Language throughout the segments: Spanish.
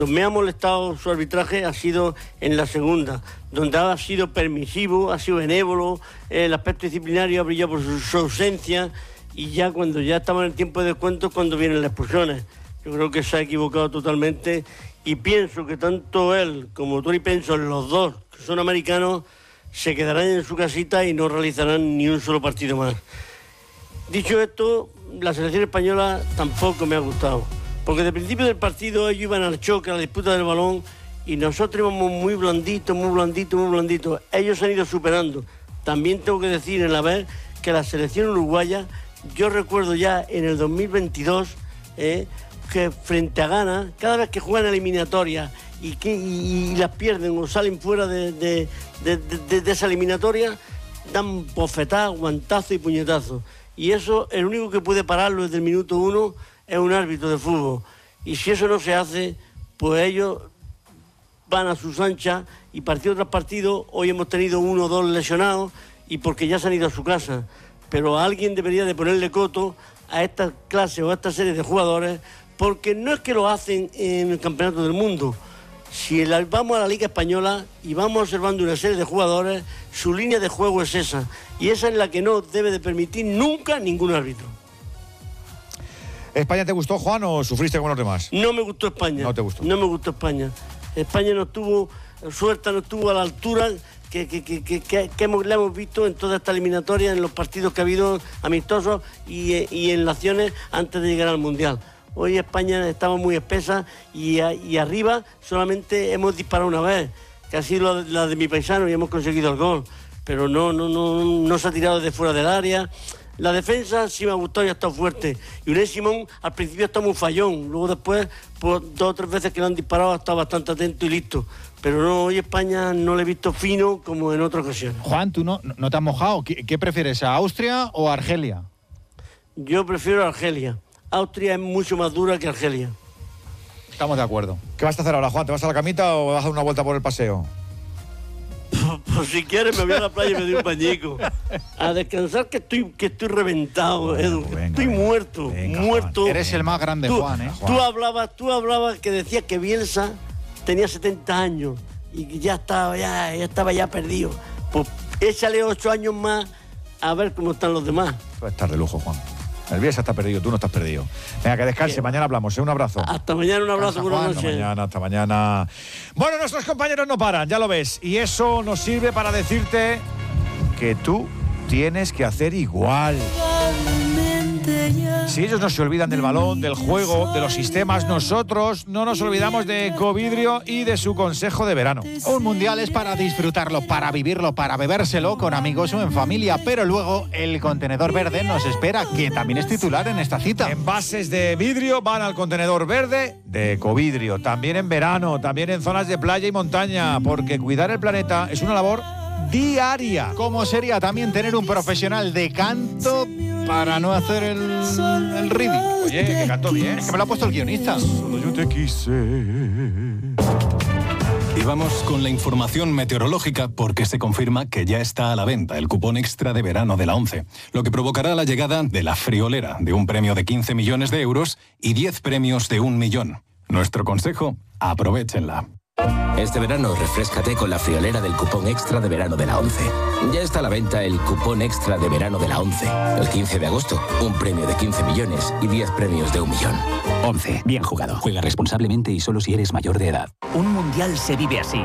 Me ha molestado su arbitraje, ha sido en la segunda, donde ha sido permisivo, ha sido benévolo, el aspecto disciplinario ha brillado por su ausencia, y ya cuando ya estamos en el tiempo de descuento, cuando vienen las expulsiones. Yo creo que se ha equivocado totalmente, y pienso que tanto él como Toni Penson, los dos que son americanos, se quedarán en su casita y no realizarán ni un solo partido más. Dicho esto, la selección española tampoco me ha gustado, porque desde el principio del partido ellos iban al choque, a la disputa del balón, y nosotros íbamos muy blanditos. Ellos se han ido superando. También tengo que decir en la vez que la selección uruguaya, yo recuerdo ya en el 2022, que frente a Ghana, cada vez que juegan eliminatorias y las pierden o salen fuera de esa eliminatoria, dan bofetadas, guantazos y puñetazos. Y eso, el único que puede pararlo desde el minuto 1 es un árbitro de fútbol. Y si eso no se hace, pues ellos van a sus anchas, y partido tras partido, hoy hemos tenido 1 o 2 lesionados, y porque ya se han ido a su casa. Pero alguien debería de ponerle coto a esta clase o a esta serie de jugadores, porque no es que lo hacen en el Campeonato del Mundo. Si vamos a la Liga Española y vamos observando una serie de jugadores, su línea de juego es esa, y esa es la que no debe de permitir nunca ningún árbitro. ¿España te gustó, Juan, o sufriste con los demás? No me gustó España. ¿No te gustó? No me gustó España. España no estuvo, suerte no estuvo a la altura que le hemos visto en toda esta eliminatoria, en los partidos que ha habido amistosos y en las acciones antes de llegar al Mundial. Hoy España estaba muy espesa, y arriba solamente hemos disparado una vez, que ha sido la de mi paisano, y hemos conseguido el gol. Pero no se ha tirado desde fuera del área. La defensa sí me ha gustado y ha estado fuerte. Y Unai Simón al principio está muy fallón, luego después, por 2 o 3 veces que lo han disparado, ha estado bastante atento y listo. Pero no, hoy España no le he visto fino como en otras ocasiones. Juan, tú no te has mojado. ¿Qué prefieres, a Austria o a Argelia? Yo prefiero a Argelia. Austria es mucho más dura que Argelia. Estamos de acuerdo. ¿Qué vas a hacer ahora, Juan? ¿Te vas a la camita o vas a dar una vuelta por el paseo? Pues si quieres me voy a la playa y me doy un bañico. A descansar, que estoy reventado, Edu. Venga, estoy muerto. Juan. Eres el más grande, Juan, ¿eh? Juan. Tú hablabas que decías que Bielsa tenía 70 años y que ya estaba perdido. Pues échale 8 años más a ver cómo están los demás. Va a estar de lujo, Juan. El Bielsa está perdido, tú no estás perdido. Venga, que descanse, Bien. Mañana hablamos, un abrazo. Hasta mañana, un abrazo, buenas noches. Hasta mañana. Bueno, nuestros compañeros no paran, ya lo ves. Y eso nos sirve para decirte que tú tienes que hacer igual. Si ellos no se olvidan del balón, del juego, de los sistemas, nosotros no nos olvidamos de Ecovidrio y de su consejo de verano. Un mundial es para disfrutarlo, para vivirlo, para bebérselo con amigos o en familia, pero luego el contenedor verde nos espera, que también es titular en esta cita. Envases de vidrio van al contenedor verde de Ecovidrio, también en verano, también en zonas de playa y montaña, porque cuidar el planeta es una labor diaria. ¿Cómo sería también tener un profesional de canto para no hacer el ridículo? Oye, que canto bien. Es que me lo ha puesto el guionista. Solo yo te quise. Y vamos con la información meteorológica, porque se confirma que ya está a la venta el cupón extra de verano de la ONCE, lo que provocará la llegada de la friolera, de un premio de 15 millones de euros y 10 premios de 1 millón. Nuestro consejo, aprovéchenla. Este verano refréscate con la friolera del cupón extra de verano de la ONCE. Ya está a la venta el cupón extra de verano de la ONCE. El 15 de agosto, un premio de 15 millones y 10 premios de 1 millón. ONCE, bien jugado. Juega responsablemente y solo si eres mayor de edad. Un mundial se vive así.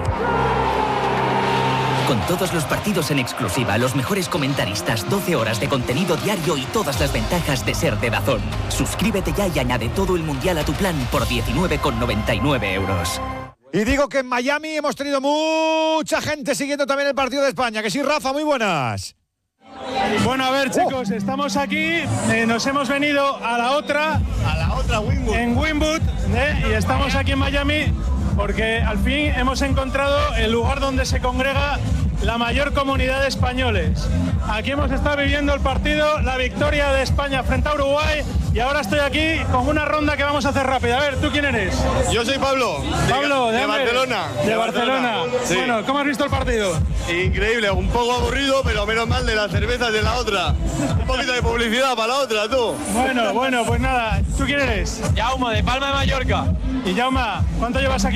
Con todos los partidos en exclusiva, los mejores comentaristas, 12 horas de contenido diario y todas las ventajas de ser de DAZN. Suscríbete ya y añade todo el mundial a tu plan por 19,99 euros. Y digo que en Miami hemos tenido mucha gente siguiendo también el partido de España. Que sí, Rafa, muy buenas. Bueno, a ver, chicos, estamos aquí, nos hemos venido a la otra Wynwood. En Wynwood, y estamos aquí en Miami porque al fin hemos encontrado el lugar donde se congrega la mayor comunidad de españoles. Aquí hemos estado viviendo el partido, la victoria de España frente a Uruguay, Y ahora estoy aquí con una ronda que vamos a hacer rápida. A ver, ¿tú quién eres? Yo soy Pablo. Pablo, de dónde? Barcelona. De Barcelona. Sí. Bueno, ¿cómo has visto el partido? Increíble, un poco aburrido, pero menos mal de las cervezas de la otra. Un poquito de publicidad para la otra, tú. Bueno, pues nada. ¿Tú quién eres? Jaume, de Palma de Mallorca. Y Jaume, ¿cuánto llevas aquí